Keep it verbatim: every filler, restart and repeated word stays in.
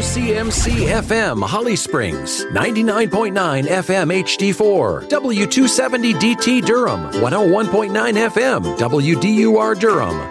C M C F M Holly Springs, ninety-nine point nine F M H D four, W two seventy D T Durham, one oh one point nine F M W D U R Durham,